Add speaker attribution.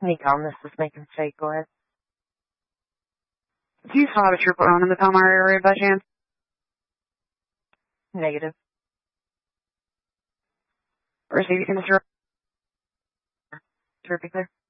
Speaker 1: Nikon, this is making mistake. Go ahead.
Speaker 2: Do you still have a trooper on in the Palmyra area by chance?
Speaker 1: Negative.
Speaker 2: Receive, you can just repeat there.